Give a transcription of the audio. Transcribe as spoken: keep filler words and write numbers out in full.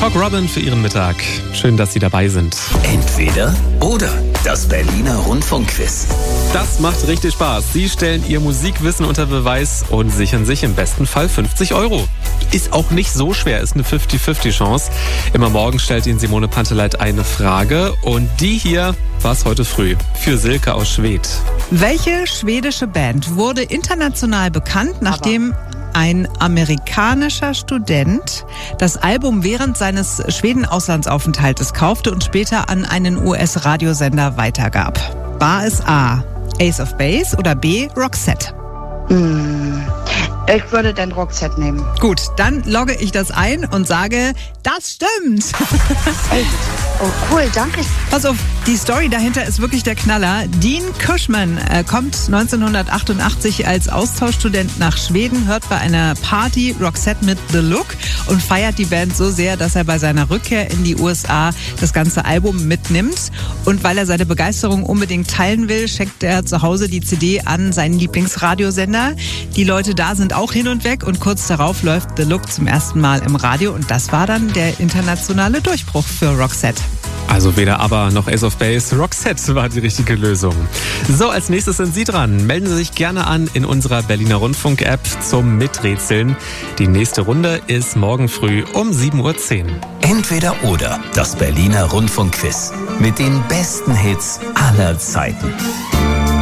Doc Robin für Ihren Mittag. Schön, dass Sie dabei sind. Entweder oder. Das Berliner Rundfunkquiz. Das macht richtig Spaß. Sie stellen Ihr Musikwissen unter Beweis und sichern sich im besten Fall fünfzig Euro. Ist auch nicht so schwer, ist eine fünfzig fünfzig Chance. Immer morgen stellt Ihnen Simone Panteleit eine Frage. Und die hier war es heute früh für Silke aus Schwedt. Welche schwedische Band wurde international bekannt, nachdem ein amerikanischer Student das Album während seines Schweden-Auslandsaufenthaltes kaufte und später an einen U S-Radiosender weitergab? War es A. Ace of Base oder B. Roxette? Hm. Ich würde den Roxette nehmen. Gut, dann logge ich das ein und sage, das stimmt. Oh, cool, danke. Pass auf, die Story dahinter ist wirklich der Knaller. Dean Cushman äh, kommt neunzehnhundertachtundachtzig als Austauschstudent nach Schweden, hört bei einer Party Roxette mit The Look und feiert die Band so sehr, dass er bei seiner Rückkehr in die U S A das ganze Album mitnimmt. Und weil er seine Begeisterung unbedingt teilen will, schenkt er zu Hause die C D an seinen Lieblingsradiosender. Die Leute da sind auch hin und weg und kurz darauf läuft The Look zum ersten Mal im Radio und das war dann der internationale Durchbruch für Roxette. Also weder ABBA noch Ace of Base, Roxette war die richtige Lösung. So, als nächstes sind Sie dran. Melden Sie sich gerne an in unserer Berliner Rundfunk-App zum Miträtseln. Die nächste Runde ist morgen früh um sieben Uhr zehn. Entweder oder. Das Berliner Rundfunkquiz. Mit den besten Hits aller Zeiten.